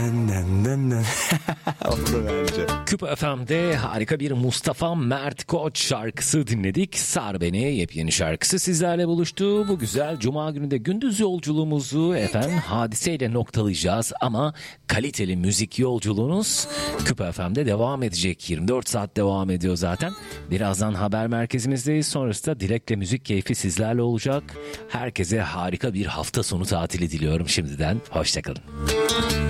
Oldu bence. Küpa FM'de harika bir Mustafa Mert Koç şarkısı dinledik. Sar Beni yepyeni şarkısı sizlerle buluştu. Bu güzel cuma günü de gündüz yolculuğumuzu efendim Hadiseyle noktalayacağız. Ama kaliteli müzik yolculuğunuz Küpa FM'de devam edecek. 24 saat devam ediyor zaten. Birazdan haber merkezimizdeyiz. Sonrasında Dilek'le müzik keyfi sizlerle olacak. Herkese harika bir hafta sonu tatili diliyorum şimdiden. Hoşçakalın.